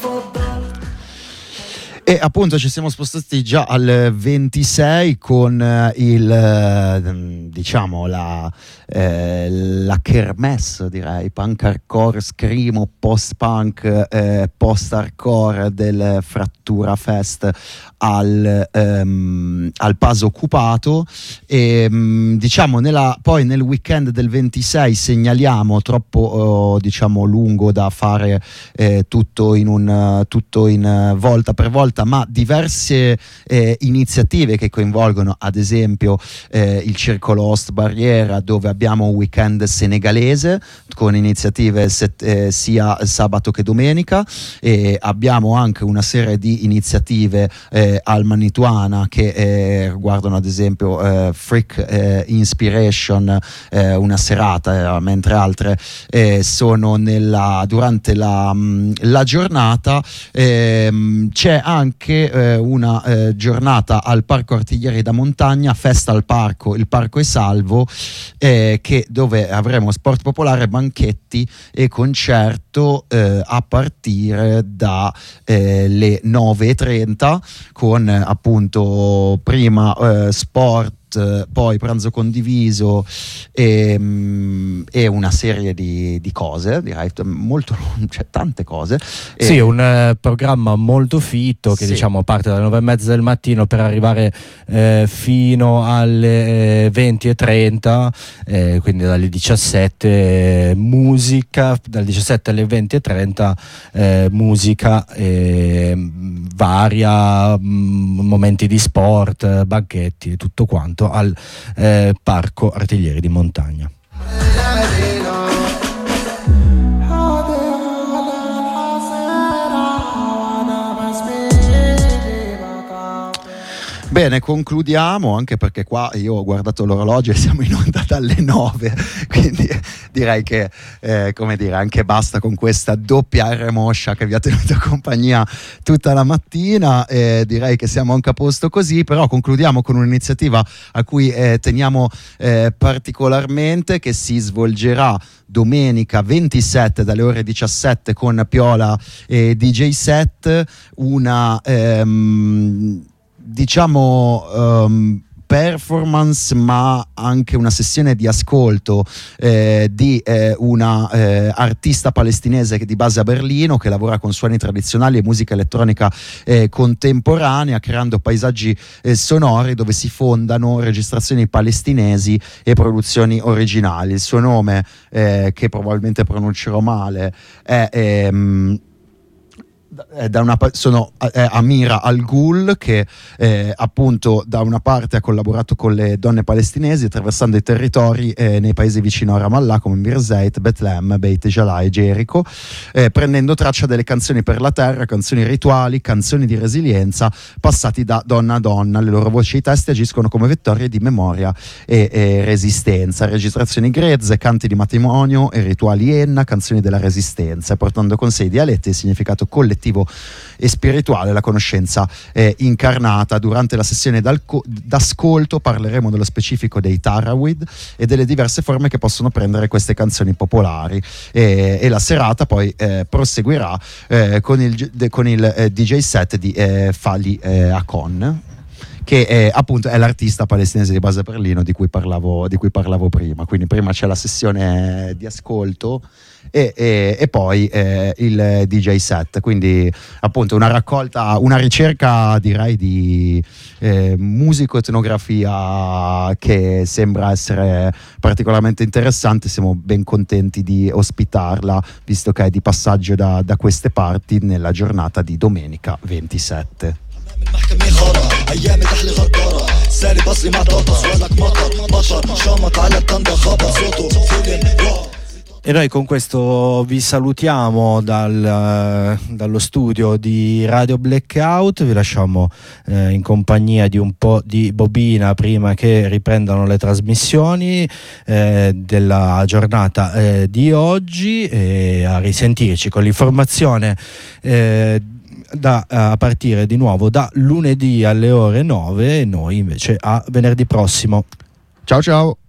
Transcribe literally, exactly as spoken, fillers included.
E appunto ci siamo spostati già al ventisei con eh, il eh, diciamo la, eh, la kermesse, direi, punk hardcore, screamo, post-punk, eh, post-hardcore del Frattura Fest al, ehm, al Paso Occupato. E mh, diciamo nella, poi nel weekend del ventisei segnaliamo troppo oh, diciamo lungo da fare eh, tutto in un tutto in uh, volta per volta, ma diverse eh, iniziative che coinvolgono ad esempio eh, il Circolo Host Barriera, dove abbiamo un weekend senegalese con iniziative set, eh, sia sabato che domenica, e abbiamo anche una serie di iniziative eh, al Manituana che eh, riguardano ad esempio eh, Freak eh, Inspiration, eh, una serata, eh, mentre altre eh, sono nella, durante la, mh, la giornata. Eh, c'è anche eh, una eh, giornata al Parco Artiglieri da Montagna, festa al parco, il parco è salvo, eh, che dove avremo sport popolare, banchetti e concerto eh, a partire da eh, le nove e trenta, con eh, appunto prima eh, sport, poi pranzo condiviso e, e una serie di, di cose, direi molto, cioè tante cose. Sì, e, un eh, programma molto fitto che sì, diciamo parte dalle nove e mezza del mattino per arrivare eh, fino alle eh, venti e trenta, eh, quindi dalle diciassette eh, musica, dalle diciassette alle venti e trenta eh, musica eh, varia, mh, momenti di sport, banchetti e tutto quanto al eh, Parco Artiglieri di Montagna. Bene, concludiamo, anche perché qua io ho guardato l'orologio e siamo in onda dalle nove, quindi direi che eh, come dire, anche basta con questa doppia R moscia che vi ha tenuto compagnia tutta la mattina. Eh, direi che siamo anche a posto così, però concludiamo con un'iniziativa a cui eh, teniamo eh, particolarmente, che si svolgerà domenica ventisette dalle ore diciassette con Piola e D J set, una ehm, diciamo um, performance, ma anche una sessione di ascolto eh, di eh, una eh, artista palestinese che di base a Berlino, che lavora con suoni tradizionali e musica elettronica eh, contemporanea, creando paesaggi eh, sonori dove si fondano registrazioni palestinesi e produzioni originali. Il suo nome, eh, che probabilmente pronuncerò male, è ehm, Da una, sono eh, Amira Al-Ghul, che eh, appunto da una parte ha collaborato con le donne palestinesi attraversando i territori eh, nei paesi vicino a Ramallah come Birzeit, Bethlehem, Beit Jala e Gerico, eh, prendendo traccia delle canzoni per la terra, canzoni rituali, canzoni di resilienza passati da donna a donna. Le loro voci e i testi agiscono come vettori di memoria e, e resistenza, registrazioni grezze, canti di matrimonio e rituali enna, canzoni della resistenza, portando con sé i dialetti e il significato collettivo e spirituale, la conoscenza eh, incarnata. Durante la sessione d'ascolto parleremo dello specifico dei Tarawid e delle diverse forme che possono prendere queste canzoni popolari, e, e la serata poi eh, proseguirà eh, con il, de, con il eh, D J set di eh, Fali eh, Akon, che è, appunto è l'artista palestinese di base a Berlino di cui parlavo, di cui parlavo prima. Quindi prima c'è la sessione di ascolto e, e, e poi eh, il D J set, quindi appunto una raccolta, una ricerca direi di eh, musico-etnografia che sembra essere particolarmente interessante. Siamo ben contenti di ospitarla, visto che è di passaggio da, da queste parti nella giornata di domenica ventisette. محكمين خرا ايامي تحلي غدارة سالي بصري مع طاطا سؤالك مطر بشر شامط على الطنطا خبر صوته فيلم. E noi con questo vi salutiamo dal, dallo studio di Radio Blackout, vi lasciamo eh, in compagnia di un po' di bobina prima che riprendano le trasmissioni eh, della giornata eh, di oggi, e a risentirci con l'informazione eh, da, a partire di nuovo da lunedì alle ore nove, e noi invece a venerdì prossimo. Ciao ciao!